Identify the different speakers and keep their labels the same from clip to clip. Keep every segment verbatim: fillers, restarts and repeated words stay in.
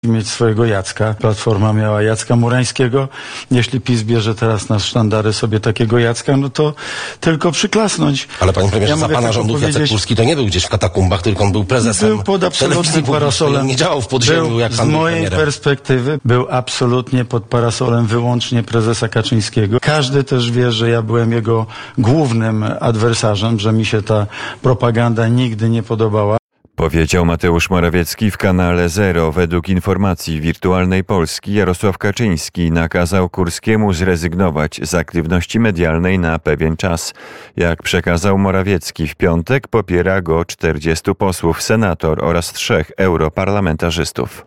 Speaker 1: mieć swojego Jacka. Platforma miała Jacka Murańskiego. Jeśli PiS bierze teraz na sztandary sobie takiego Jacka, no to tylko przyklasnąć.
Speaker 2: Ale panie premierze,
Speaker 1: ja
Speaker 2: za pana rządów Jacek Kurski to nie był gdzieś w katakumbach, tylko on był prezesem.
Speaker 1: Był pod absolutnym parasolem.
Speaker 2: Nie działał w podziemiu,
Speaker 1: był,
Speaker 2: jak pan
Speaker 1: z
Speaker 2: był
Speaker 1: mojej
Speaker 2: premierem.
Speaker 1: perspektywy był absolutnie pod parasolem wyłącznie prezesa Kaczyńskiego. Każdy też wie, że ja byłem jego głównym adwersarzem, że mi się ta propaganda nigdy nie podobała.
Speaker 3: Powiedział Mateusz Morawiecki w kanale Zero. Według informacji Wirtualnej Polski Jarosław Kaczyński nakazał Kurskiemu zrezygnować z aktywności medialnej na pewien czas. Jak przekazał Morawiecki, w piątek popiera go czterdziestu posłów, senator oraz trzech europarlamentarzystów.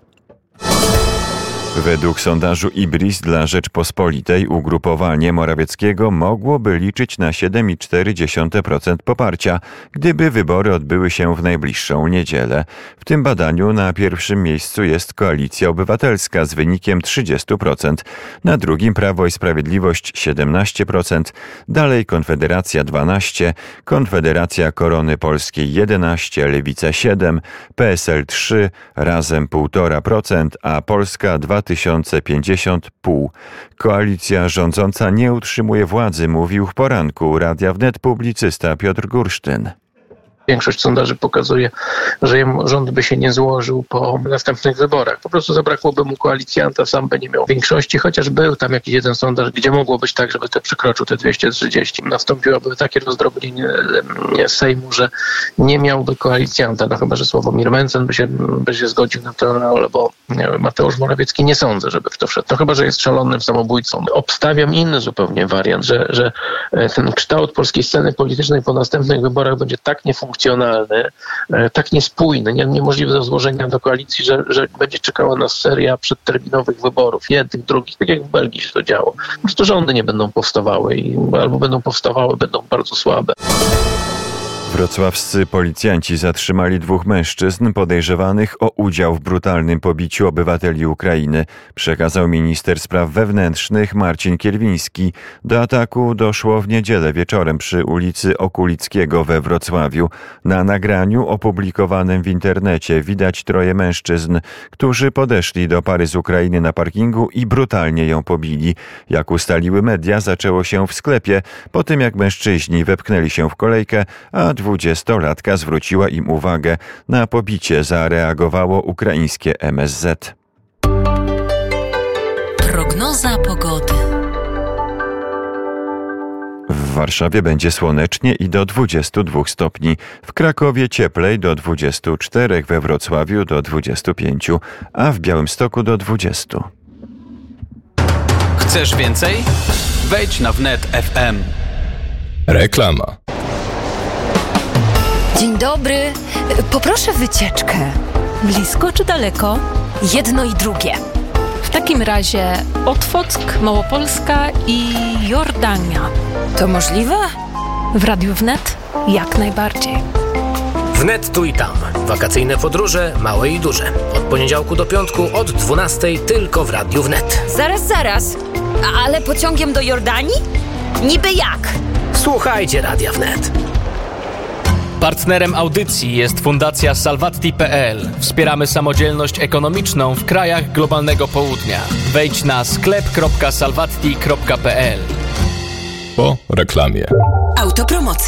Speaker 3: Według sondażu Ibris dla Rzeczpospolitej ugrupowanie Morawieckiego mogłoby liczyć na siedem przecinek cztery procent poparcia, gdyby wybory odbyły się w najbliższą niedzielę. W tym badaniu na pierwszym miejscu jest Koalicja Obywatelska z wynikiem trzydzieści procent, na drugim Prawo i Sprawiedliwość siedemnaście procent, dalej Konfederacja dwanaście procent, Konfederacja Korony Polskiej jedenaście procent, Lewica siedem procent, P S L trzy procent, Razem jeden przecinek pięć procent, a Polska dwa tysiące pięćdziesiąt pół. Koalicja rządząca nie utrzymuje władzy, mówił w poranku Radia Wnet publicysta Piotr Gursztyn.
Speaker 4: Większość sondaży pokazuje, że rząd by się nie złożył po następnych wyborach. Po prostu zabrakłoby mu koalicjanta, sam by nie miał większości, chociaż był tam jakiś jeden sondaż, gdzie mogło być tak, żeby te przekroczył te dwieście trzydzieści. Nastąpiłoby takie rozdrobnienie Sejmu, że nie miałby koalicjanta. No chyba, że Sławomir Mencen by się, by się zgodził na to, albo Mateusz Morawiecki. Nie sądzę, żeby w to wszedł. No chyba, że jest szalonym samobójcą. Obstawiam inny zupełnie wariant, że, że ten kształt polskiej sceny politycznej po następnych wyborach będzie tak niefunkcjonalny, funkcjonalny, tak niespójny, nie, niemożliwy do złożenia do koalicji, że, że będzie czekała nas seria przedterminowych wyborów, jednych, drugich, tak jak w Belgii się to działo. Po prostu rządy nie będą powstawały i albo będą powstawały, będą bardzo słabe.
Speaker 3: Wrocławscy policjanci zatrzymali dwóch mężczyzn podejrzewanych o udział w brutalnym pobiciu obywateli Ukrainy, przekazał minister spraw wewnętrznych Marcin Kierwiński. Do ataku doszło w niedzielę wieczorem przy ulicy Okulickiego we Wrocławiu. Na nagraniu opublikowanym w internecie widać troje mężczyzn, którzy podeszli do pary z Ukrainy na parkingu i brutalnie ją pobili. Jak ustaliły media, zaczęło się w sklepie, po tym jak mężczyźni wepchnęli się w kolejkę, a dwudziestolatka zwróciła im uwagę. Na pobicie zareagowało ukraińskie M S Z.
Speaker 5: Prognoza pogody.
Speaker 3: W Warszawie będzie słonecznie i do dwudziestu dwóch stopni. W Krakowie cieplej do dwudziestu czterech, we Wrocławiu do dwudziestu pięciu, a w Białymstoku do dwudziestu.
Speaker 6: Chcesz więcej? Wejdź na wnet kropka f m.
Speaker 7: Reklama.
Speaker 5: Dzień dobry. Poproszę wycieczkę. Blisko czy daleko? Jedno i drugie.
Speaker 8: W takim razie Otwock, Małopolska i Jordania.
Speaker 5: To możliwe?
Speaker 8: W Radiu Wnet jak najbardziej.
Speaker 9: Wnet tu i tam. Wakacyjne podróże, małe i duże. Od poniedziałku do piątku od dwunastej tylko w Radiu Wnet.
Speaker 5: Zaraz, zaraz. A, ale pociągiem do Jordanii? Niby jak?
Speaker 9: Słuchajcie Radia Wnet.
Speaker 6: Partnerem audycji jest Fundacja Salvatti kropka p l. Wspieramy samodzielność ekonomiczną w krajach globalnego południa. Wejdź na sklep kropka salvatti kropka p l.
Speaker 7: Po reklamie.
Speaker 5: Autopromocja.